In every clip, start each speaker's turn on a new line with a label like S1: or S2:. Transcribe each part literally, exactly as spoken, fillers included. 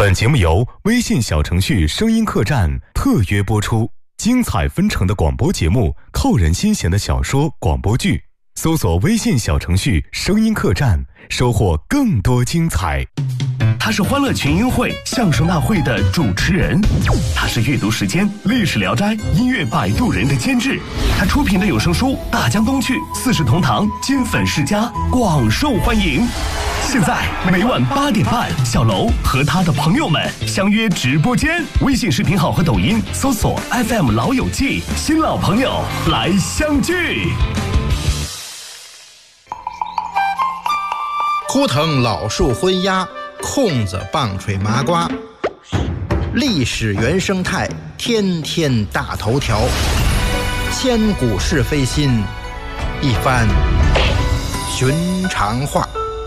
S1: 本节目由微信小程序声音客栈特约播出，精彩纷呈的广播节目，扣人心弦的小说广播剧，搜索微信小程序声音客栈，收获更多精彩。
S2: 他是欢乐群英会相声大会的主持人，他是阅读时间历史聊斋音乐摆渡人的监制，他出品的有声书《大江东去》四世同堂金粉世家广受欢迎。现在每晚八点半，小楼和他的朋友们相约直播间，微信视频号和抖音搜索 F M 老友记，新老朋友来相聚。
S3: 枯藤老树昏鸦，空子棒槌麻瓜，历史原生态，天天大头条，千古是非心，一番寻常话。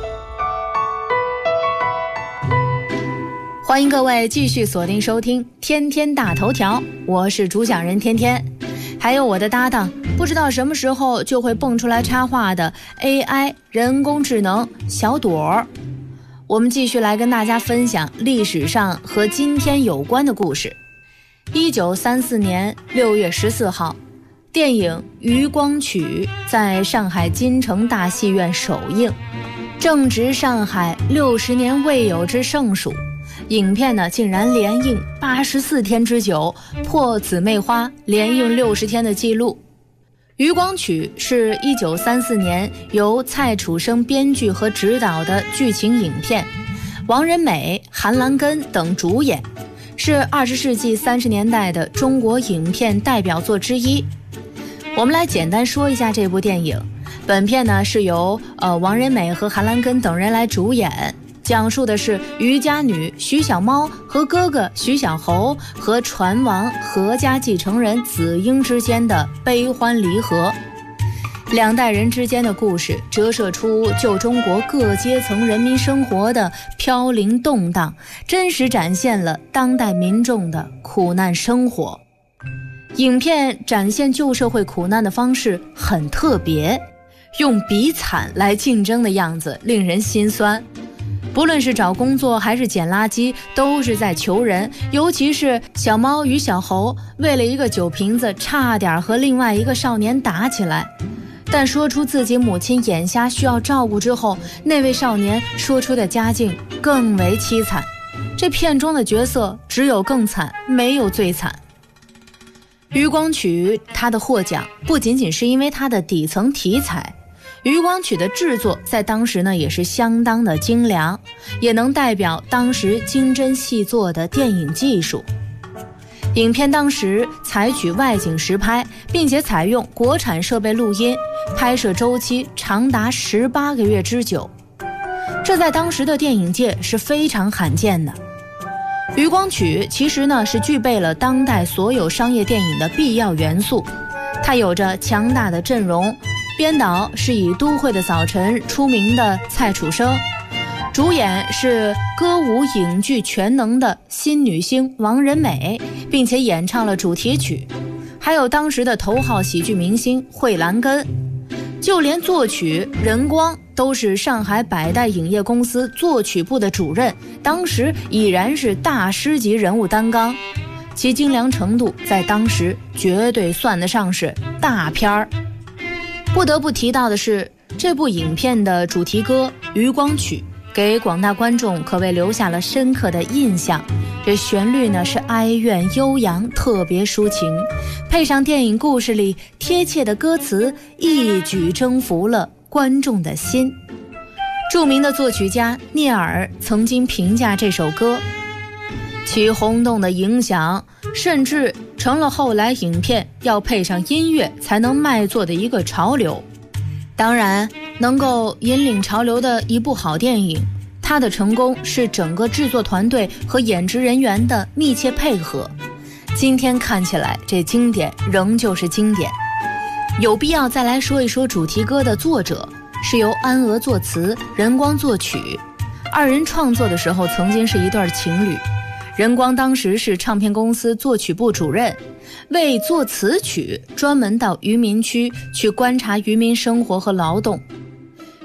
S4: 欢迎各位继续锁定收听天天大头条，我是主讲人天天，还有我的搭档，不知道什么时候就会蹦出来插话的 A I 人工智能小朵儿。我们继续来跟大家分享历史上和今天有关的故事。一九三四年六月十四号，电影《渔光曲》在上海金城大戏院首映，正值上海六十年未有之盛暑，影片呢竟然连映八十四天之久，破姊妹花连映六十天的记录。《渔光曲》是一九三四年由蔡楚生编剧和执导的剧情影片，王仁美、韩兰根等主演，是二十世纪三十年代的中国影片代表作之一。我们来简单说一下这部电影。本片呢是由呃王仁美和韩兰根等人来主演，讲述的是渔家女徐小猫和哥哥徐小侯和船王何家继承人子英之间的悲欢离合，两代人之间的故事折射出旧中国各阶层人民生活的飘零动荡，真实展现了当代民众的苦难生活。影片展现旧社会苦难的方式很特别，用比惨来竞争的样子令人心酸。不论是找工作还是捡垃圾，都是在求人，尤其是小猫与小猴为了一个酒瓶子差点和另外一个少年打起来，但说出自己母亲眼瞎需要照顾之后，那位少年说出的家境更为凄惨。这片中的角色只有更惨，没有最惨。渔光曲它的获奖不仅仅是因为它的底层题材，渔光曲的制作在当时呢也是相当的精良，也能代表当时精针细作的电影技术。影片当时采取外景实拍，并且采用国产设备录音，拍摄周期长达十八个月之久，这在当时的电影界是非常罕见的。渔光曲其实呢是具备了当代所有商业电影的必要元素，它有着强大的阵容，编导是以《都会的早晨》出名的蔡楚生，主演是歌舞影剧全能的新女星王仁美，并且演唱了主题曲，还有当时的头号喜剧明星惠兰根，就连作曲任光都是上海百代影业公司作曲部的主任，当时已然是大师级人物担纲，其精良程度在当时绝对算得上是大片儿。不得不提到的是，这部影片的主题歌《渔光曲》给广大观众可谓留下了深刻的印象。这旋律呢是哀怨悠扬，特别抒情，配上电影故事里贴切的歌词，一举征服了观众的心。著名的作曲家聂耳曾经评价这首歌，其轰动的影响甚至成了后来影片要配上音乐才能卖座的一个潮流。当然，能够引领潮流的一部好电影，它的成功是整个制作团队和演职人员的密切配合。今天看起来，这经典仍旧是经典。有必要再来说一说主题歌的作者，是由安娥作词，任光作曲。二人创作的时候曾经是一对情侣，任光当时是唱片公司作曲部主任，为作词曲专门到渔民区去观察渔民生活和劳动。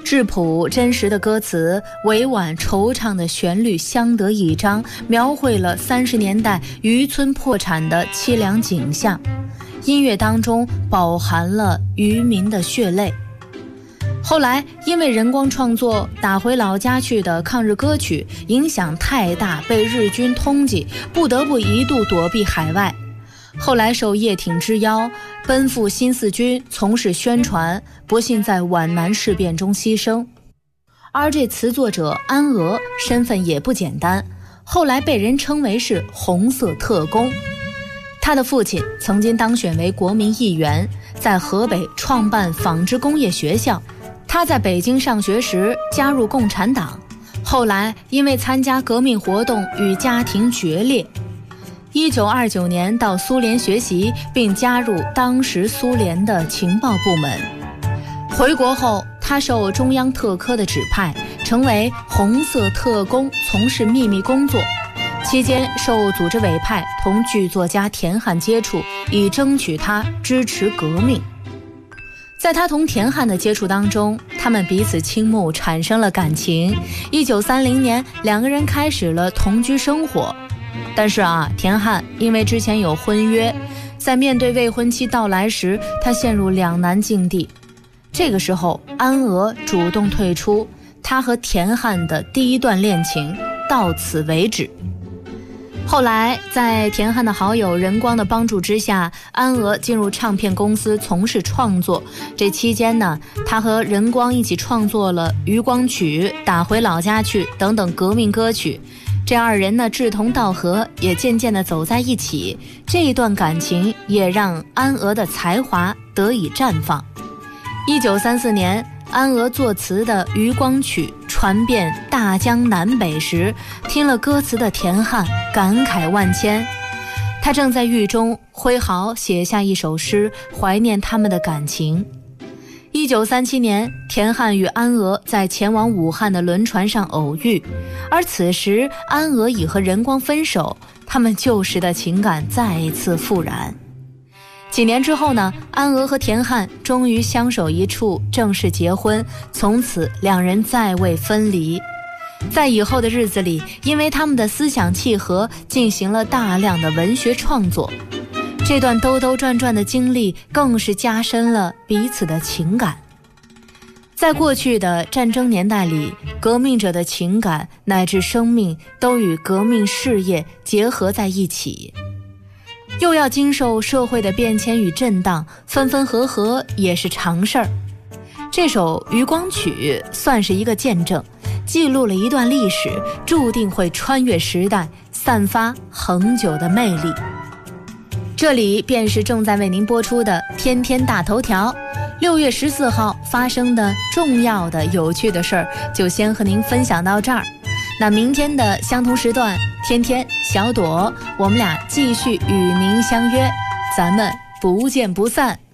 S4: 质朴真实的歌词，委婉惆怅的旋律相得益彰，描绘了三十年代渔村破产的凄凉景象。音乐当中饱含了渔民的血泪。后来因为任光创作打回老家去的抗日歌曲影响太大，被日军通缉，不得不一度躲避海外。后来受叶挺之邀，奔赴新四军从事宣传，不幸在皖南事变中牺牲。而这词作者安娥身份也不简单，后来被人称为是红色特工。他的父亲曾经当选为国民议员，在河北创办纺织工业学校。他在北京上学时加入共产党，后来因为参加革命活动与家庭决裂。一九二九年到苏联学习，并加入当时苏联的情报部门。回国后，他受中央特科的指派，成为红色特工，从事秘密工作。期间受组织委派，同剧作家田汉接触，以争取他支持革命。在他同田汉的接触当中，他们彼此倾慕，产生了感情。一九三零年，两个人开始了同居生活。但是啊，田汉因为之前有婚约，在面对未婚妻到来时，他陷入两难境地。这个时候，安娥主动退出，他和田汉的第一段恋情到此为止。后来在田汉的好友任光的帮助之下，安娥进入唱片公司从事创作。这期间呢，他和任光一起创作了《渔光曲》《打回老家去》等等革命歌曲。这二人呢志同道合，也渐渐地走在一起。这一段感情也让安娥的才华得以绽放。一九三四年，安娥作词的《渔光曲》传遍大江南北时，听了歌词的田汉感慨万千。他正在狱中挥毫写下一首诗，怀念他们的感情。一九三七年，田汉与安娥在前往武汉的轮船上偶遇，而此时安娥已和任光分手，他们旧时的情感再一次复燃。几年之后呢，安娥和田汉终于相守一处，正式结婚，从此两人再未分离。在以后的日子里，因为他们的思想契合，进行了大量的文学创作。这段兜兜转转的经历更是加深了彼此的情感。在过去的战争年代里，革命者的情感乃至生命都与革命事业结合在一起，又要经受社会的变迁与震荡，分分合合也是常事儿。这首《渔光曲》算是一个见证，记录了一段历史，注定会穿越时代，散发恒久的魅力。这里便是正在为您播出的《天天大头条》。六月十四号发生的重要的有趣的事儿，就先和您分享到这儿。那明天的相同时段，天天小朵，我们俩继续与您相约，咱们不见不散。